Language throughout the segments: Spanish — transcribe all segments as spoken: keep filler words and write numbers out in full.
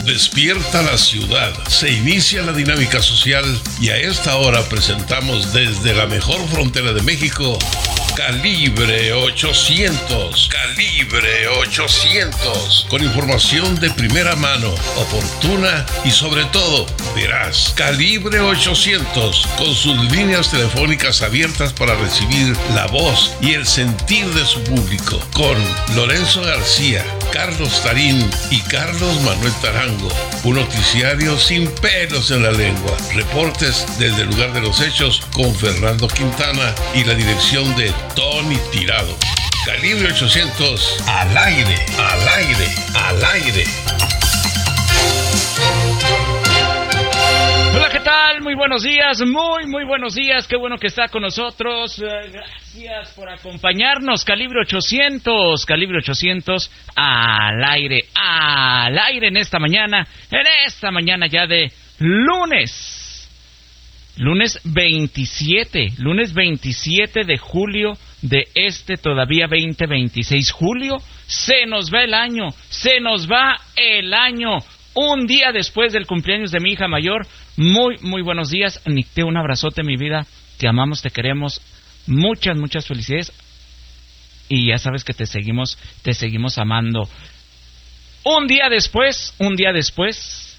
Despierta la ciudad, se inicia la dinámica social y a esta hora presentamos desde la mejor frontera de México, Calibre ochocientos, Calibre ochocientos, con información de primera mano, oportuna y sobre todo veraz. Calibre ochocientos, con sus líneas telefónicas abiertas para recibir la voz y el sentir de su público, con Lorenzo García, Carlos Tarín y Carlos Manuel Tarango. Un noticiario sin pelos en la lengua. Reportes desde el lugar de los hechos con Fernando Quintana y la dirección de Tony Tirado. Calibre ochocientos, al aire, al aire, al aire. Hola, ¿qué tal? Muy buenos días, muy, muy buenos días. Qué bueno que está con nosotros. Uh, gracias por acompañarnos. Calibre ochocientos, Calibre ochocientos, al aire, al aire en esta mañana, en esta mañana ya de lunes. Lunes veintisiete, lunes veintisiete de julio de este todavía veinte veintiséis. Julio, se nos va el año, se nos va el año. Un día después del cumpleaños de mi hija mayor. Muy, muy buenos días. Nicté, un abrazote, mi vida. Te amamos, te queremos. Muchas, muchas felicidades. Y ya sabes que te seguimos, te seguimos amando. Un día después, un día después,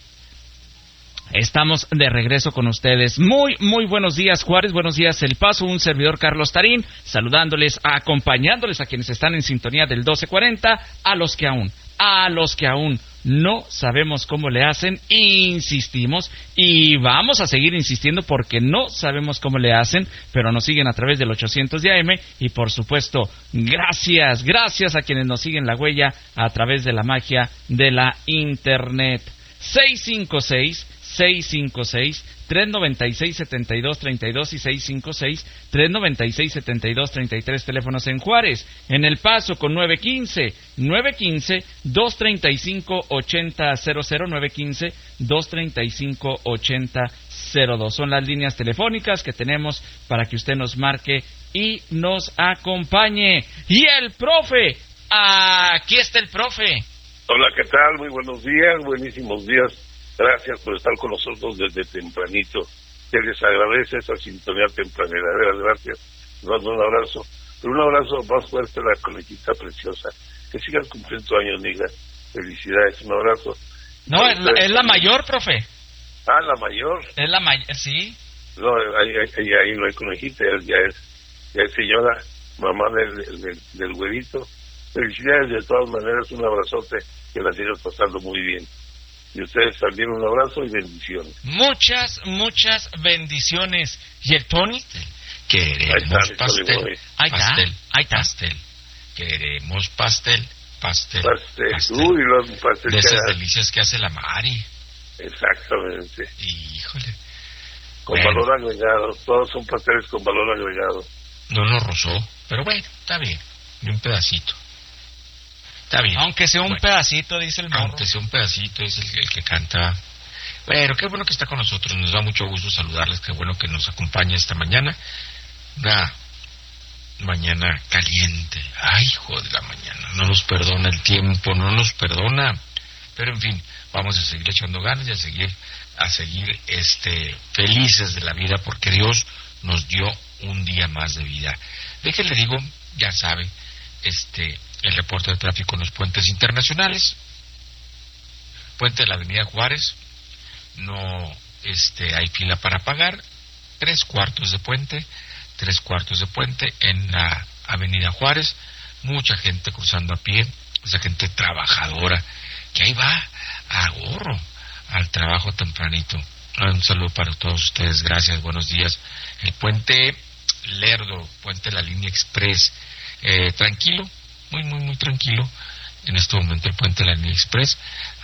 estamos de regreso con ustedes. Muy, muy buenos días, Juárez. Buenos días, El Paso. Un servidor, Carlos Tarín, saludándoles, acompañándoles a quienes están en sintonía del doce cuarenta, a los que aún, a los que aún no sabemos cómo le hacen, insistimos y vamos a seguir insistiendo porque no sabemos cómo le hacen, pero nos siguen a través del ochocientos de A M y por supuesto, gracias, gracias a quienes nos siguen la huella a través de la magia de la internet. seis cinco seis, seis cinco seis, tres nueve seis, siete dos tres dos y seis cinco seis, tres nueve seis, siete dos tres tres, teléfonos en Juárez, en El Paso con nueve uno cinco, nueve uno cinco, dos tres cinco, ocho cero cero cero, nueve uno cinco, dos tres cinco, ocho cero cero dos. Son las líneas telefónicas que tenemos para que usted nos marque y nos acompañe. Y el profe, aquí está el profe. Hola, ¿qué tal? Muy buenos días, buenísimos días. Gracias por estar con nosotros desde tempranito. Se les agradece esa sintonía tempranera. De verdad, gracias. Les mando un abrazo. Pero un abrazo más fuerte a la conejita preciosa. Que sigas cumpliendo tu año, amiga. Felicidades. Un abrazo. No, es la, es la mayor, profe. Ah, la mayor. Es la mayor, sí. No, ahí, ahí, ahí no hay conejita. Ya es, ya es señora, mamá del, del, del güerito. Felicidades de todas maneras. Un abrazote. Que la sigas pasando muy bien. Y ustedes también un abrazo y bendiciones. Muchas, muchas bendiciones. ¿Y el Tony? Queremos está, pastel, ahí está, pastel, ahí está. pastel. Queremos pastel, pastel, Pastel. pastel. Uy, los pastel De esas que- delicias que hace la Mari. Exactamente. Híjole. Con Bueno. valor agregado. Todos son pasteles con valor agregado. No lo rozó, pero bueno, está bien. Y un pedacito. Está bien. Aunque sea un Bueno, pedacito, dice el morro. Aunque sea un pedacito, es el, el que canta. Bueno, qué bueno que está con nosotros. Nos da mucho gusto saludarles. Qué bueno que nos acompaña esta mañana. Una mañana caliente. Ay, hijo de la mañana. No nos perdona el tiempo, no nos perdona. Pero en fin, vamos a seguir echando ganas y a seguir, a seguir este, felices de la vida porque Dios nos dio un día más de vida. Déjenle digo, ya saben, este, el reporte de tráfico en los puentes internacionales. Puente de la Avenida Juárez, no este, hay fila para pagar. Tres cuartos de puente, tres cuartos de puente en la Avenida Juárez. Mucha gente cruzando a pie, esa gente trabajadora que ahí va a gorro al trabajo tempranito. Un saludo para todos ustedes, gracias, buenos días. El puente Lerdo, puente de la línea Express, eh, tranquilo, muy, muy, muy tranquilo. En este momento el puente de la línea Express